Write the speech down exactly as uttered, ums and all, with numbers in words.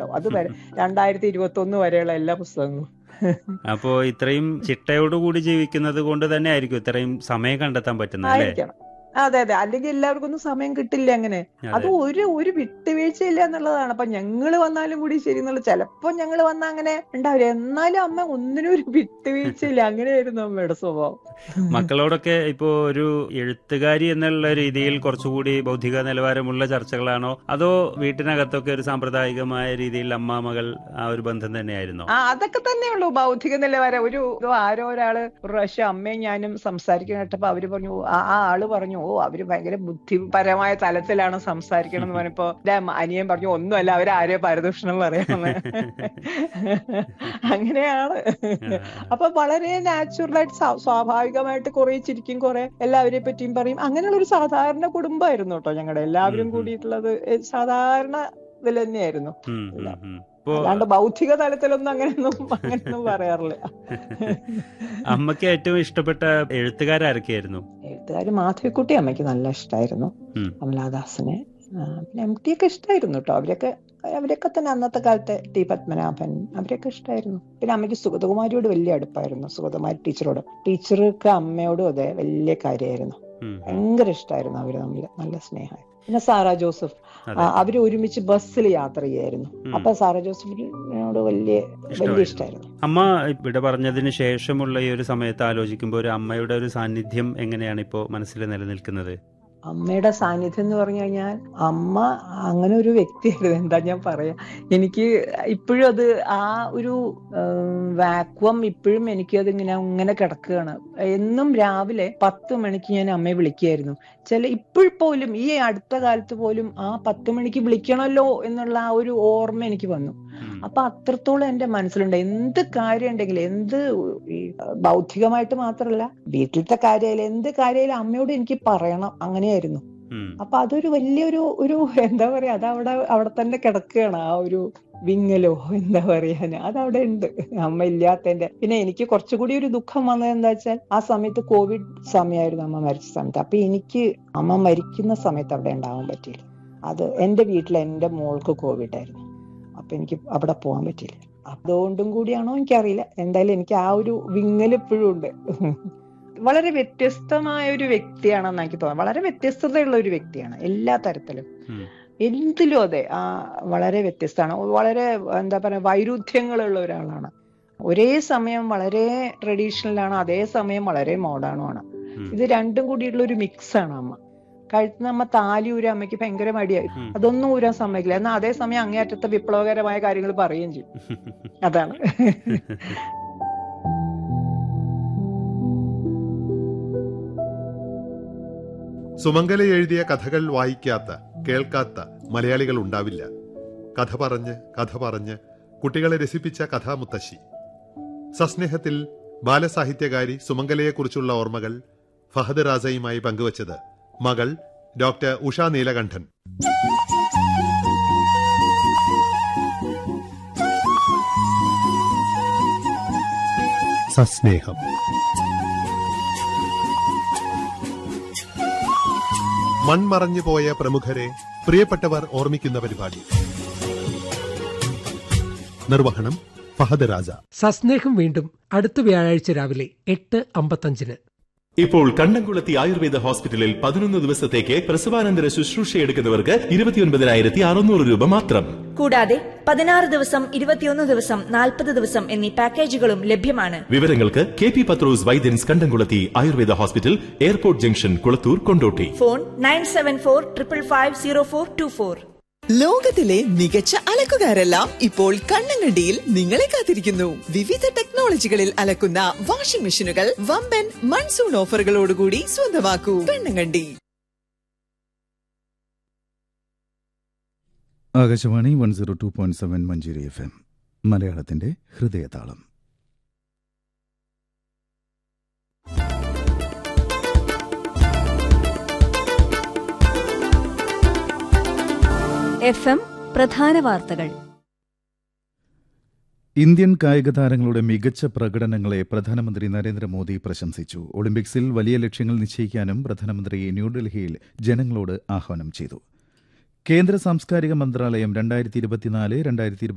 ഉണ്ടാവും. അത് വരെ രണ്ടായിരത്തി ഇരുപത്തി ഒന്ന് വരെയുള്ള എല്ലാ പുസ്തകങ്ങളും. അപ്പോ ഇത്രയും ചിട്ടയോടുകൂടി ജീവിക്കുന്നത് കൊണ്ട് തന്നെ ആയിരിക്കും ഇത്രയും സമയം കണ്ടെത്താൻ പറ്റുന്നത് അല്ലേ? ആയിരിക്കണം. അതെ അതെ, അല്ലെങ്കിൽ എല്ലാവർക്കും ഒന്നും സമയം കിട്ടില്ല അങ്ങനെ. അത് ഒരു ഒരു വിട്ടുവീഴ്ചയില്ല എന്നുള്ളതാണ്. അപ്പൊ ഞങ്ങള് വന്നാലും കൂടി ശരി എന്നുള്ള, ചിലപ്പോ ഞങ്ങള് വന്ന അങ്ങനെ ഉണ്ടാവില്ല, എന്നാലും അമ്മ ഒന്നിനും ഒരു വിട്ടുവീഴ്ചയില്ല. അങ്ങനെയായിരുന്നു അമ്മയുടെ സ്വഭാവം. മക്കളോടൊക്കെ ഇപ്പോ ഒരു എഴുത്തുകാരി എന്നുള്ള രീതിയിൽ കുറച്ചുകൂടി ബൗദ്ധിക നിലവാരമുള്ള ചർച്ചകളാണോ, അതോ വീട്ടിനകത്തൊക്കെ ഒരു സാമ്പ്രദായികമായ രീതിയിൽ അമ്മ മകൾ ആ ഒരു ബന്ധം തന്നെയായിരുന്നോ? ആ അതൊക്കെ തന്നെയുള്ളൂ ബൗദ്ധിക നിലവാരം. ഒരു ആരോ ഒരാള് ഒരു പ്രാവശ്യം അമ്മയും ഞാനും സംസാരിക്കുന്ന കേട്ടപ്പോ അവര് പറഞ്ഞു, ആ ആ ആള് പറഞ്ഞു, ഓ അവര് ഭയങ്കര ബുദ്ധിപരമായ തലത്തിലാണ് സംസാരിക്കണം എന്ന് പറഞ്ഞപ്പോ അനിയൻ പറഞ്ഞു, ഒന്നുമല്ല അവര് ആരോ പരദൂഷണം പറയാന്ന്. അങ്ങനെയാണ്. അപ്പൊ വളരെ നാച്ചുറലായിട്ട് സ്വാഭാവികമായിട്ട് കുറെ ചിരിക്കും, കുറെ എല്ലാവരെ പറ്റിയും പറയും. അങ്ങനെയുള്ള ഒരു സാധാരണ കുടുംബമായിരുന്നു കേട്ടോ ഞങ്ങളുടെ. എല്ലാവരും കൂടിയിട്ടുള്ളത് സാധാരണ ഇതിൽ തന്നെയായിരുന്നു. അല്ലാണ്ട് ബൗദ്ധിക തലത്തിലൊന്നും അങ്ങനെയൊന്നും അങ്ങനെയൊന്നും പറയാറില്ല. അമ്മയ്ക്ക് ഏറ്റവും ഇഷ്ടപ്പെട്ട എഴുത്തുകാരൊക്കെയായിരുന്നു? എഴുത്തുകാര് മാധവിക്കുട്ടി അമ്മയ്ക്ക് നല്ല ഇഷ്ടമായിരുന്നു, കമലാദാസിനെ. പിന്നെ എം ടി ഒക്കെ ഇഷ്ടമായിരുന്നു കേട്ടോ. അവരൊക്കെ അവരൊക്കെ തന്നെ അന്നത്തെ കാലത്തെ ടി പത്മനാഭൻ, അവരൊക്കെ ഇഷ്ടമായിരുന്നു. പിന്നെ അമ്മയ്ക്ക് സുഗതകുമാരിയോട് വലിയ അടുപ്പായിരുന്നു, സുഗതകുമാരി ടീച്ചറോട്. ടീച്ചർക്ക് അമ്മയോടും അതെ വലിയ കാര്യമായിരുന്നു, ഭയങ്കര ഇഷ്ടമായിരുന്നു അവര് തമ്മിൽ, നല്ല സ്നേഹമായിരുന്നു. പിന്നെ സാറാ ജോസഫ്, അവര് ഒരുമിച്ച് ബസ്സിൽ യാത്ര ചെയ്യായിരുന്നു. അപ്പൊ സാറാ ജോസഫിനോട് വലിയ വലിയ ഇഷ്ടമായിരുന്നു. അമ്മ ഇവിടെ പറഞ്ഞതിന് ശേഷമുള്ള ഈ ഒരു സമയത്ത് ആലോചിക്കുമ്പോൾ ഒരു അമ്മയുടെ ഒരു സാന്നിധ്യം എങ്ങനെയാണ് ഇപ്പോ മനസ്സിൽ നിലനിൽക്കുന്നത്? അമ്മയുടെ സാന്നിധ്യം എന്ന് പറഞ്ഞു കഴിഞ്ഞാൽ അമ്മ അങ്ങനെ ഒരു വ്യക്തിയായിരുന്നു. എന്താ ഞാൻ പറയാ, എനിക്ക് ഇപ്പോഴും അത് ആ ഒരു വാക്വം ഇപ്പോഴും എനിക്ക് അത് ഇങ്ങനെ ഇങ്ങനെ കിടക്കുകയാണ്. എന്നും രാവിലെ പത്ത് മണിക്ക് ഞാൻ അമ്മയെ വിളിക്കുകയായിരുന്നു. ചില ഇപ്പോഴും ഈ അടുത്ത കാലത്ത് പോലും ആ പത്ത് മണിക്ക് വിളിക്കണമല്ലോ എന്നുള്ള ആ ഒരു ഓർമ്മ എനിക്ക് വന്നു. അപ്പൊ അത്രത്തോളം എന്റെ മനസ്സിലുണ്ട്. എന്ത് കാര്യം ഉണ്ടെങ്കിലും, എന്ത് ബൗദ്ധികമായിട്ട് മാത്രമല്ല, വീട്ടിലത്തെ കാര്യമായാലും എന്ത് കാര്യമായാലും അമ്മയോട് എനിക്ക് പറയണം, അങ്ങനെയായിരുന്നു. അപ്പൊ അതൊരു വലിയൊരു ഒരു എന്താ പറയാ, അത് അവിടെ അവിടെ തന്നെ കിടക്കുകയാണ്. ആ ഒരു വിങ്ങലോ എന്താ പറയാന്, അതവിടെ ഉണ്ട് അമ്മ ഇല്ലാത്തതിന്റെ. പിന്നെ എനിക്ക് കുറച്ചുകൂടി ഒരു ദുഃഖം വന്നത് എന്താ വെച്ചാൽ, ആ സമയത്ത് കോവിഡ് സമയമായിരുന്നു അമ്മ മരിച്ച സമയത്ത്. അപ്പൊ എനിക്ക് അമ്മ മരിക്കുന്ന സമയത്ത് അവിടെ ഉണ്ടാവാൻ പറ്റിയില്ല. അത് എന്റെ വീട്ടിൽ എന്റെ മോൾക്ക് കോവിഡ് ആയിരുന്നു. അപ്പൊ എനിക്ക് അവിടെ പോകാൻ പറ്റിയില്ല. അതുകൊണ്ടും കൂടിയാണോ എനിക്കറിയില്ല, എന്തായാലും എനിക്ക് ആ ഒരു വിങ്ങൽ ഇപ്പോഴും ഉണ്ട്. വളരെ വ്യത്യസ്തമായ ഒരു വ്യക്തിയാണെന്ന് എനിക്ക് തോന്നുന്നു. വളരെ വ്യത്യസ്തതയുള്ള ഒരു വ്യക്തിയാണ് എല്ലാ തരത്തിലും, എന്തിലും അതെ. ആ വളരെ വ്യത്യസ്തമാണ്, വളരെ എന്താ പറയാ വൈരുദ്ധ്യങ്ങളുള്ള ഒരാളാണ്. ഒരേ സമയം വളരെ ട്രഡീഷണൽ ആണ്, അതേ സമയം വളരെ മോഡേണുമാണ്. ഇത് രണ്ടും കൂടിയുള്ള ഒരു മിക്സ് ആണ് അമ്മ. കഴുത്ത് നമ്മ താലി ഊരാൻ അമ്മയ്ക്ക് ഭയങ്കര മടിയായി, അതൊന്നും ഊരാൻ സമ്മതിക്കില്ല. എന്നാൽ അതേസമയം അങ്ങേയറ്റത്തെ വിപ്ലവകരമായ കാര്യങ്ങൾ പറയുകയും ചെയ്യും. അതാണ്. സുമംഗല എഴുതിയ കഥകൾ വായിക്കാത്ത കേൾക്കാത്ത മലയാളികൾ ഉണ്ടാവില്ല. കഥ പറഞ്ഞ് കഥ പറഞ്ഞ് കുട്ടികളെ രസിപ്പിച്ച കഥാമുത്തശ്ശി. സസ്നേഹത്തിൽ ബാലസാഹിത്യകാരി സുമംഗലയെക്കുറിച്ചുള്ള ഓർമ്മകൾ ഫഹദ് റാസയുമായി പങ്കുവച്ചത് മകൾ ഡോക്ടർ ഉഷ നീലകണ്ഠൻ. സസ്നേഹം. മൺമറഞ്ഞു പോയ പ്രമുഖരെ പ്രിയപ്പെട്ടവർ ഓർമ്മിക്കുന്ന പരിപാടി. നിർവഹണം ഫഹദ് റാസ. സസ്നേഹം വീണ്ടും അടുത്ത വ്യാഴാഴ്ച രാവിലെ എട്ട് അമ്പത്തഞ്ചിന്. ഇപ്പോൾ കണ്ണംകുളത്തി ആയുർവേദ ഹോസ്പിറ്റലിൽ പതിനൊന്ന് ദിവസത്തേക്ക് പ്രസവാനന്തര ശുശ്രൂഷ എടുക്കുന്നവർക്ക് ഇരുപത്തിയൊൻപതിനായിരത്തി അറുന്നൂറ് രൂപ മാത്രം. കൂടാതെ പതിനാറ് ദിവസം, ഇരുപത്തിയൊന്ന് ദിവസം, നാൽപ്പത് ദിവസം എന്നീ പാക്കേജുകളും ലഭ്യമാണ്. വിവരങ്ങൾക്ക് കെ പി പത്രോസ് വൈദ്യൻസ് കണ്ടംകുളത്തി Ayurveda hospital, airport junction, Kulathur, Kondotty. Phone nine seven four triple five zero four to four. ലോകത്തിലെ മികച്ച അലക്കുകാരെല്ലാം ഇപ്പോൾ കണ്ണങ്കണ്ടിയിൽ നിങ്ങളെ കാത്തിരിക്കുന്നു. വിവിധ ടെക്നോളജികളിൽ അലക്കുന്ന വാഷിംഗ് മെഷീനുകൾ വമ്പൻ മൺസൂൺ ഓഫറുകളോടുകൂടി സ്വന്തമാക്കൂ. Kannankandi. Akashvani one zero two point seven Manjeri F M, മലയാളത്തിന്റെ ഹൃദയതാളം. എഫ് എം പ്രധാന വാർത്തകൾ. ഇന്ത്യൻ കായിക താരങ്ങളുടെ മികച്ച പ്രകടനങ്ങളെ പ്രധാനമന്ത്രി നരേന്ദ്രമോദി പ്രശംസിച്ചു. ഒളിമ്പിക്സിൽ വലിയ ലക്ഷ്യങ്ങൾ നിശ്ചയിക്കാനും പ്രധാനമന്ത്രി ന്യൂഡൽഹിയിൽ ജനങ്ങളോട് ആഹ്വാനം ചെയ്തു. കേന്ദ്ര സാംസ്കാരിക മന്ത്രാലയം രണ്ടായിരത്തി ഇരുപത്തിനാല് രണ്ടായിരത്തി